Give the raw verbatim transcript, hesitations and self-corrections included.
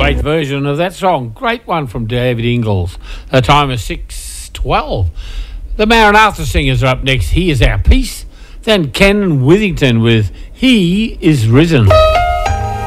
Great version of that song. Great one from David Ingalls. The time is six twelve. The Maranatha Singers are up next. He Is Our Peace. Then Ken Withington with He Is Risen.